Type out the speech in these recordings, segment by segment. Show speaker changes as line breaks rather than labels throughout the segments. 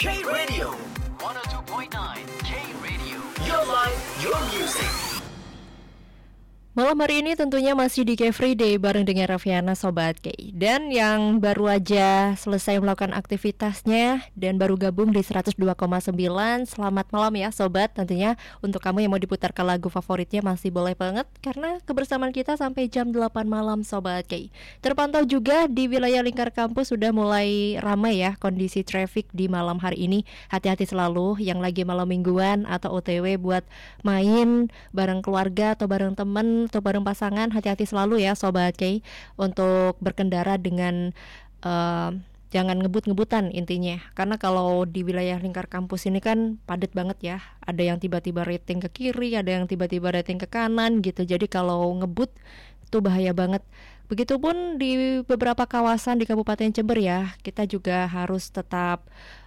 K-Radio 102.9 K-Radio Your life, your music.
Malam hari ini tentunya masih di K-Free Day bareng dengan Raffiana Sobat K. Dan yang baru aja selesai melakukan aktivitasnya dan baru gabung di 102,9, selamat malam ya Sobat. Tentunya untuk kamu yang mau diputarkan lagu favoritnya masih boleh banget, karena kebersamaan kita sampai jam 8 malam Sobat K. Terpantau juga di wilayah lingkar kampus sudah mulai ramai ya kondisi traffic di malam hari ini. Hati-hati selalu yang lagi malam mingguan atau OTW buat main bareng keluarga atau bareng temen atau bareng pasangan, hati-hati selalu ya Sobat K untuk berkendara dengan jangan ngebut-ngebutan intinya. Karena kalau di wilayah lingkar kampus ini kan padat banget ya. Ada yang tiba-tiba rating ke kiri, ada yang tiba-tiba rating ke kanan gitu. Jadi kalau ngebut itu bahaya banget. Begitupun di beberapa kawasan di Kabupaten Jember ya. Kita juga harus tetap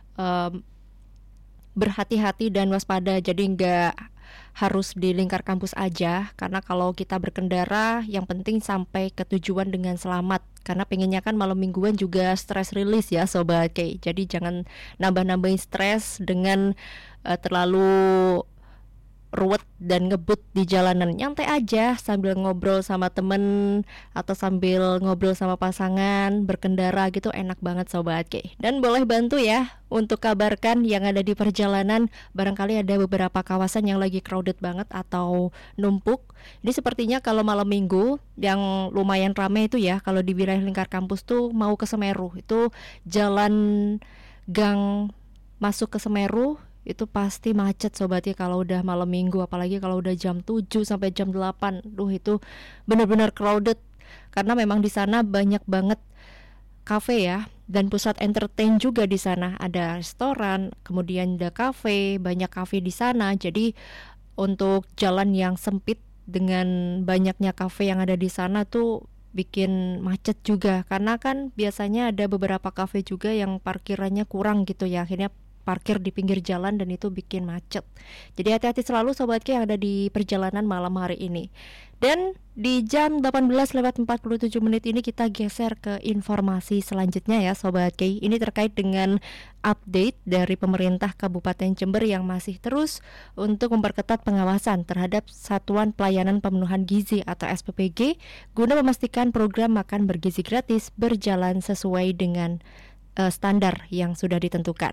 berhati-hati dan waspada. Jadi nggak harus di lingkar kampus aja, karena kalau kita berkendara yang penting sampai ke tujuan dengan selamat. Karena pengennya kan malam mingguan juga stress release ya Sobat K. Jadi jangan nambah-nambahin stres dengan terlalu ruwet dan ngebut di jalanan. Nyantai aja sambil ngobrol sama temen atau sambil ngobrol sama pasangan, berkendara gitu enak banget Sobat K. Dan boleh bantu ya untuk kabarkan yang ada di perjalanan, barangkali ada beberapa kawasan yang lagi crowded banget atau numpuk. Ini sepertinya kalau malam minggu yang lumayan ramai itu ya, kalau di wilayah lingkar kampus tuh mau ke Semeru, itu jalan gang masuk ke Semeru itu pasti macet Sobat ya kalau udah malam minggu, apalagi kalau udah jam 7 sampai jam 8. Itu benar-benar crowded karena memang di sana banyak banget kafe ya, dan pusat entertain juga di sana. Ada restoran, kemudian ada kafe, banyak kafe di sana. Jadi untuk jalan yang sempit dengan banyaknya kafe yang ada di sana tuh bikin macet juga, karena kan biasanya ada beberapa kafe juga yang parkirannya kurang gitu ya, akhirnya parkir di pinggir jalan dan itu bikin macet. Jadi hati-hati selalu Sobat K yang ada di perjalanan malam hari ini. Dan di jam 18:47 ini kita geser ke informasi selanjutnya ya Sobat K. Ini terkait dengan update dari pemerintah Kabupaten Jember yang masih terus untuk memperketat pengawasan terhadap Satuan Pelayanan Pemenuhan Gizi atau SPPG guna memastikan program makan bergizi gratis berjalan sesuai dengan standar yang sudah ditentukan.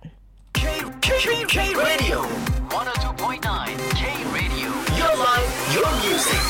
K-Radio 102.9 K-Radio Your life, your music.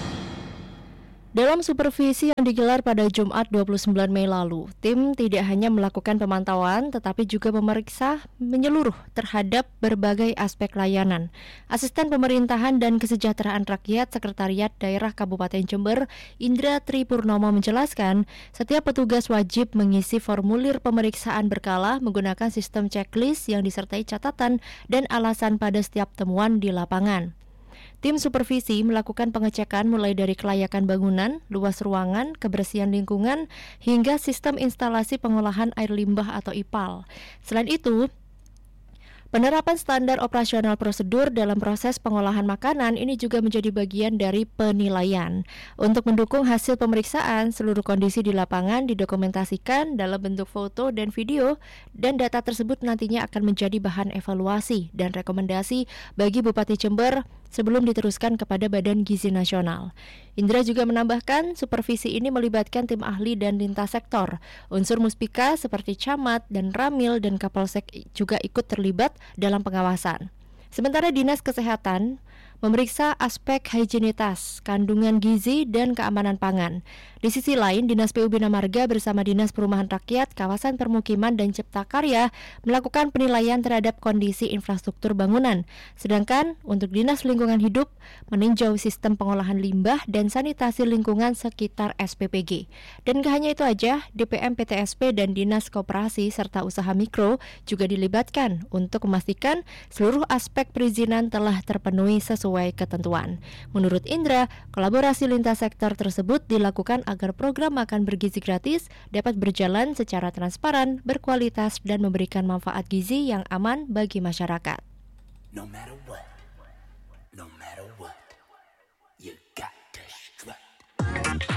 Dalam supervisi yang digelar pada Jumat 29 Mei lalu, tim tidak hanya melakukan pemantauan tetapi juga memeriksa menyeluruh terhadap berbagai aspek layanan. Asisten Pemerintahan dan Kesejahteraan Rakyat Sekretariat Daerah Kabupaten Jember, Indra Tripurnomo menjelaskan, setiap petugas wajib mengisi formulir pemeriksaan berkala menggunakan sistem checklist yang disertai catatan dan alasan pada setiap temuan di lapangan. Tim supervisi melakukan pengecekan mulai dari kelayakan bangunan, luas ruangan, kebersihan lingkungan, hingga sistem instalasi pengolahan air limbah atau IPAL. Selain itu, penerapan standar operasional prosedur dalam proses pengolahan makanan ini juga menjadi bagian dari penilaian. Untuk mendukung hasil pemeriksaan, seluruh kondisi di lapangan didokumentasikan dalam bentuk foto dan video, dan data tersebut nantinya akan menjadi bahan evaluasi dan rekomendasi bagi Bupati Jember sebelum diteruskan kepada Badan Gizi Nasional. Indra juga menambahkan, supervisi ini melibatkan tim ahli dan lintas sektor. Unsur muspika seperti camat dan ramil dan kapolsek juga ikut terlibat dalam pengawasan. Sementara Dinas Kesehatan memeriksa aspek higienitas, kandungan gizi, dan keamanan pangan. Di sisi lain, Dinas PU Bina Marga bersama Dinas Perumahan Rakyat, Kawasan Permukiman, dan Cipta Karya melakukan penilaian terhadap kondisi infrastruktur bangunan. Sedangkan untuk Dinas Lingkungan Hidup meninjau sistem pengolahan limbah dan sanitasi lingkungan sekitar SPPG. Dan gak hanya itu aja, DPM PTSP dan Dinas Koperasi serta Usaha Mikro juga dilibatkan untuk memastikan seluruh aspek perizinan telah terpenuhi sesuai ketentuan. Menurut Indra, kolaborasi lintas sektor tersebut dilakukan agar program makan bergizi gratis dapat berjalan secara transparan, berkualitas, dan memberikan manfaat gizi yang aman bagi masyarakat.
No matter what.